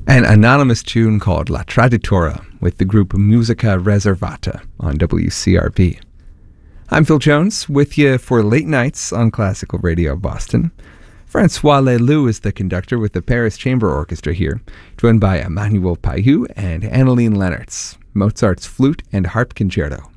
An anonymous tune called La Traditora with the group Musica Reservata on WCRP. I'm Phil Jones, with you for late nights on Classical Radio Boston. Francois Leloup is the conductor with the Paris Chamber Orchestra here, joined by Emmanuel Payou and Annaline Lennertz, Mozart's Flute and Harp Concerto.